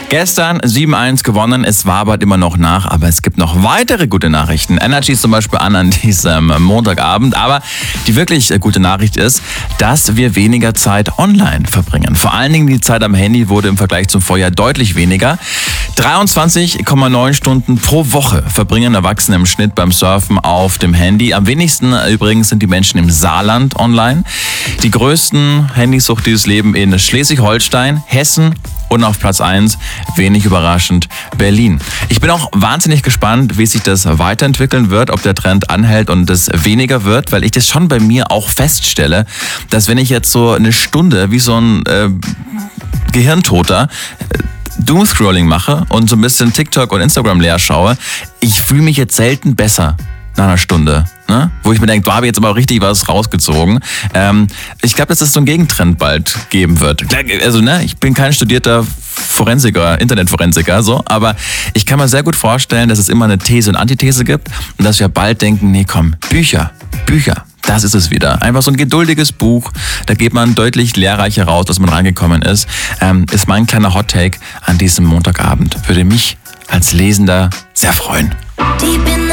Gestern 7-1 gewonnen, es wabert immer noch nach, aber es gibt noch weitere gute Nachrichten. Energy ist zum Beispiel an diesem Montagabend, aber die wirklich gute Nachricht ist, dass wir weniger Zeit online verbringen. Vor allen Dingen die Zeit am Handy wurde im Vergleich zum Vorjahr deutlich weniger. 23,9 Stunden pro Woche verbringen Erwachsene im Schnitt beim Surfen auf dem Handy. Am wenigsten übrigens sind die Menschen im Saarland online. Die größten Handysucht dieses Leben in Schleswig-Holstein, Hessen und auf Platz 1, wenig überraschend, Berlin. Ich bin auch wahnsinnig gespannt, wie sich das weiterentwickeln wird, ob der Trend anhält und es weniger wird, weil ich das schon bei mir auch feststelle, dass wenn ich jetzt so eine Stunde wie so ein Gehirntoter Doomscrolling mache und so ein bisschen TikTok und Instagram leer schaue, ich fühle mich jetzt selten besser nach einer Stunde. Ne? Wo ich mir denke, da habe ich jetzt aber auch richtig was rausgezogen. Ich glaube, dass es so einen Gegentrend bald geben wird. Also, ich bin kein studierter Forensiker, Internetforensiker, so, aber ich kann mir sehr gut vorstellen, dass es immer eine These und Antithese gibt und dass wir bald denken, nee komm, Bücher. Das ist es wieder. Einfach so ein geduldiges Buch, da geht man deutlich lehrreicher raus, als man reingekommen ist. Ist mein kleiner Hot-Take an diesem Montagabend. Würde mich als Lesender sehr freuen.